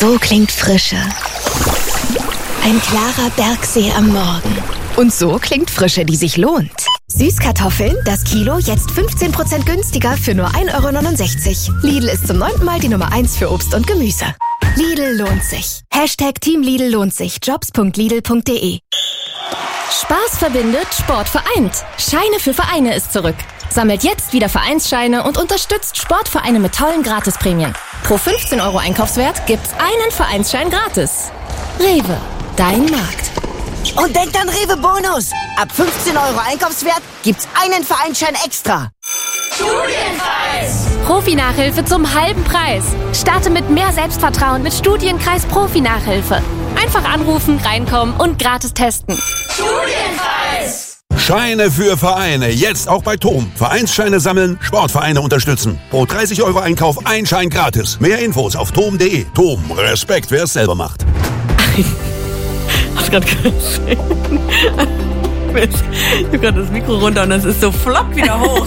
So klingt Frische. Ein klarer Bergsee am Morgen. Und so klingt Frische, die sich lohnt. Süßkartoffeln, das Kilo jetzt 15% günstiger für nur 1,69 €. Lidl ist zum 9. Mal die Nummer 1 für Obst und Gemüse. Lidl lohnt sich. #Team Lidl lohnt sich. Jobs.lidl.de. Spaß verbindet, Sport vereint. Scheine für Vereine ist zurück. Sammelt jetzt wieder Vereinsscheine und unterstützt Sportvereine mit tollen Gratisprämien. Pro 15 € Einkaufswert gibt's einen Vereinsschein gratis. Rewe, dein Markt. Und denkt an Rewe Bonus. Ab 15 € Einkaufswert gibt's einen Vereinsschein extra. Studienkreis. Profi-Nachhilfe zum halben Preis. Starte mit mehr Selbstvertrauen mit Studienkreis Profi-Nachhilfe. Einfach anrufen, reinkommen und gratis testen. Studienkreis. Scheine für Vereine. Jetzt auch bei TOM. Vereinsscheine sammeln, Sportvereine unterstützen. Pro 30 € Einkauf ein Schein gratis. Mehr Infos auf tom.de. TOM. Respekt, wer es selber macht. Hast du gerade gesehen? Ich habe gerade das Mikro runter und es ist so flop wieder hoch.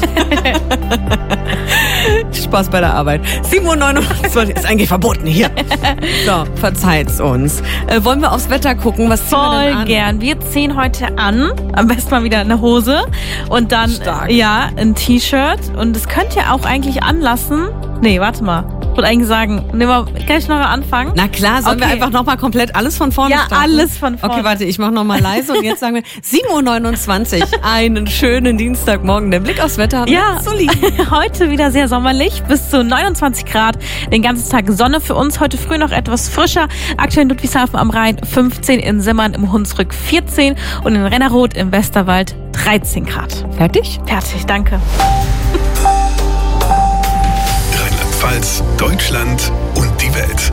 Spaß bei der Arbeit. 7:29 Uhr ist eigentlich verboten hier. So, verzeiht's uns. Wollen wir aufs Wetter gucken? Was ziehen wir denn an? Voll gern. Wir ziehen heute an, am besten mal wieder eine Hose und dann ein T-Shirt. Und es könnt ihr auch eigentlich anlassen. Nee, warte mal. Ich wollte eigentlich sagen, nehmen wir gleich noch mal anfangen. Na klar, sollen wir einfach nochmal komplett alles von vorne starten? Ja, alles von vorne. Okay, warte, ich mache nochmal leise und jetzt sagen wir 7:29 Uhr. Einen schönen Dienstagmorgen. Der Blick aufs Wetter. Ja, heute wieder sehr sommerlich, bis zu 29 Grad. Den ganzen Tag Sonne für uns. Heute früh noch etwas frischer. Aktuell in Ludwigshafen am Rhein 15, in Simmern im Hunsrück 14 und in Rennerroth im Westerwald 13 Grad. Fertig? Fertig, danke. Rheinland-Pfalz, Deutschland und die Welt.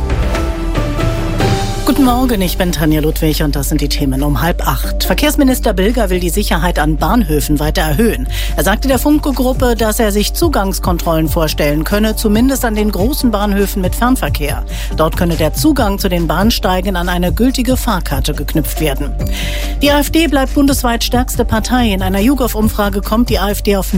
Guten Morgen, ich bin Tanja Ludwig und das sind die Themen um 7:30. Verkehrsminister Bilger will die Sicherheit an Bahnhöfen weiter erhöhen. Er sagte der Funke-Gruppe, dass er sich Zugangskontrollen vorstellen könne, zumindest an den großen Bahnhöfen mit Fernverkehr. Dort könne der Zugang zu den Bahnsteigen an eine gültige Fahrkarte geknüpft werden. Die AfD bleibt bundesweit stärkste Partei. In einer YouGov-Umfrage kommt die AfD auf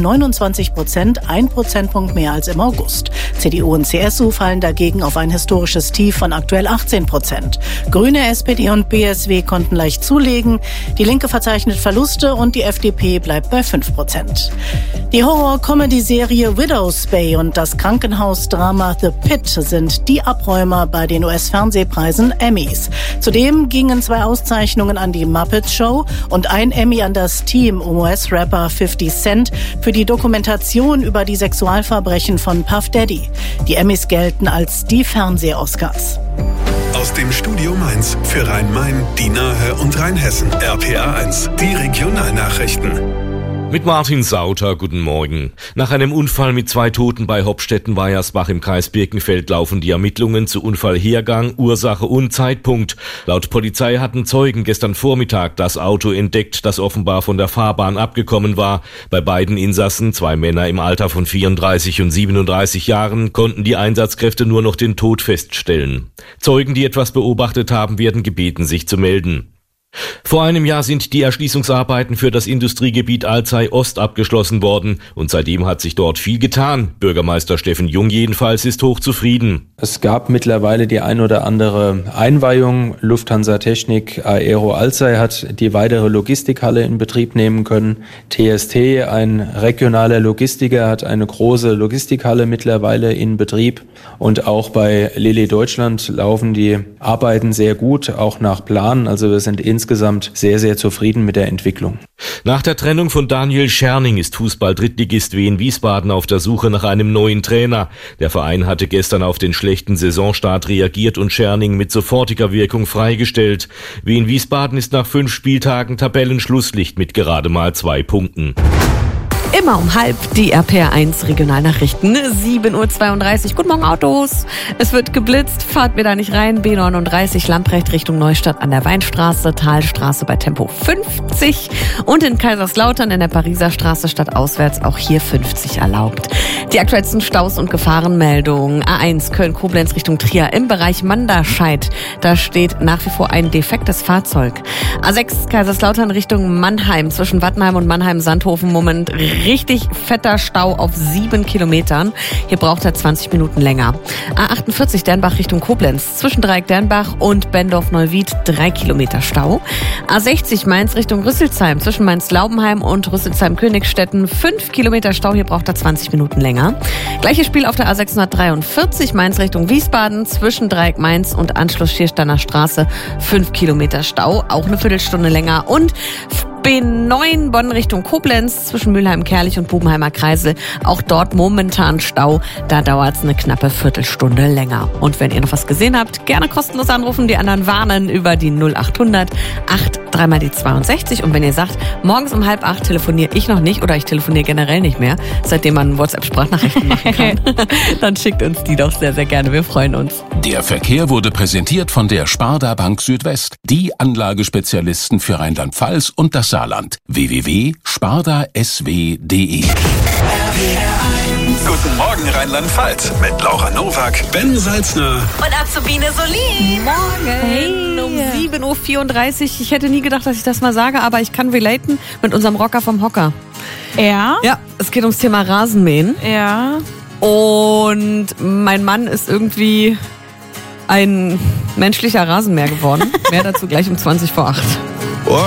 29%, 1 Prozentpunkt mehr als im August. CDU und CSU fallen dagegen auf ein historisches Tief von aktuell 18%. Grüne, SPD und BSW konnten leicht zulegen. Die Linke verzeichnet Verluste und die FDP bleibt bei 5%. Die Horror-Comedy-Serie Widow's Bay und das Krankenhausdrama The Pit sind die Abräumer bei den US-Fernsehpreisen Emmys. Zudem gingen 2 Auszeichnungen an die Muppets Show und ein Emmy an das Team um US-Rapper 50 Cent für die Dokumentation über die Sexualverbrechen von Puff Daddy. Die Emmys gelten als die Fernseh-Oscars. Aus dem Studio Mainz für Rhein-Main, die Nahe und Rheinhessen. RPA1, die Regionalnachrichten. Mit Martin Sauter, guten Morgen. Nach einem Unfall mit 2 Toten bei Hopstetten-Weiersbach im Kreis Birkenfeld laufen die Ermittlungen zu Unfallhergang, Ursache und Zeitpunkt. Laut Polizei hatten Zeugen gestern Vormittag das Auto entdeckt, das offenbar von der Fahrbahn abgekommen war. Bei beiden Insassen, 2 Männer im Alter von 34 und 37 Jahren, konnten die Einsatzkräfte nur noch den Tod feststellen. Zeugen, die etwas beobachtet haben, werden gebeten, sich zu melden. Vor einem Jahr sind die Erschließungsarbeiten für das Industriegebiet Alzey Ost abgeschlossen worden und seitdem hat sich dort viel getan. Bürgermeister Steffen Jung jedenfalls ist hochzufrieden. Es gab mittlerweile die ein oder andere Einweihung. Lufthansa Technik Aero Alzey hat die weitere Logistikhalle in Betrieb nehmen können. TST, ein regionaler Logistiker, hat eine große Logistikhalle mittlerweile in Betrieb. Und auch bei Lilly Deutschland laufen die Arbeiten sehr gut, auch nach Plan. Also wir sind insgesamt sehr, sehr zufrieden mit der Entwicklung. Nach der Trennung von Daniel Scherning ist Fußball-Drittligist Wien Wiesbaden auf der Suche nach einem neuen Trainer. Der Verein hatte gestern auf den schlechten Saisonstart reagiert und Scherning mit sofortiger Wirkung freigestellt. Wien Wiesbaden ist nach 5 Spieltagen Tabellenschlusslicht mit gerade mal 2 Punkten. Immer um 7:30 die RPA1 Regionalnachrichten, 7:32 Uhr. Guten Morgen, Autos. Es wird geblitzt, fahrt mir da nicht rein. B39 Lamprecht Richtung Neustadt an der Weinstraße, Talstraße bei Tempo 50 und in Kaiserslautern in der Pariser Straße stadtauswärts auch hier 50 erlaubt. Die aktuellsten Staus und Gefahrenmeldungen. A1 Köln-Koblenz Richtung Trier im Bereich Manderscheid. Da steht nach wie vor ein defektes Fahrzeug. A6 Kaiserslautern Richtung Mannheim. Zwischen Wattenheim und Mannheim-Sandhofen Moment richtig fetter Stau auf 7 Kilometern. Hier braucht er 20 Minuten länger. A48 Dernbach Richtung Koblenz. Zwischen Dreieck Dernbach und Bendorf-Neuwied 3 Kilometer Stau. A60 Mainz Richtung Rüsselsheim. Zwischen Mainz-Laubenheim und Rüsselsheim-Königstetten 5 Kilometer Stau. Hier braucht er 20 Minuten länger. Gleiches Spiel auf der A643 Mainz Richtung Wiesbaden. Zwischen Dreieck Mainz und Anschluss Schiersteiner Straße 5 Kilometer Stau. Auch eine Viertelstunde länger. Und B9 Bonn Richtung Koblenz zwischen Mülheim-Kerlich und Bubenheimer Kreisel. Auch dort momentan Stau. Da dauert es eine knappe Viertelstunde länger. Und wenn ihr noch was gesehen habt, gerne kostenlos anrufen. Die anderen warnen über die 0800 8 3 die 62. Und wenn ihr sagt, morgens um 7:30 telefoniere ich noch nicht oder ich telefoniere generell nicht mehr, seitdem man WhatsApp-Sprachnachrichten machen kann, dann schickt uns die doch sehr, sehr gerne. Wir freuen uns. Der Verkehr wurde präsentiert von der Sparda Bank Südwest. Die Anlagespezialisten für Rheinland-Pfalz und das Saarland. www.spardasw.de. Guten Morgen Rheinland-Pfalz mit Laura Nowak, Ben Salzner Und Azubine Solin. Morgen um 7:34 Uhr. Ich hätte nie gedacht, dass ich das mal sage, aber ich kann relaten mit unserem Rocker vom Hocker. Ja? Ja, es geht ums Thema Rasenmähen. Ja. Und mein Mann ist irgendwie ein menschlicher Rasenmäher geworden. Mehr dazu gleich um 7:20 vor 8.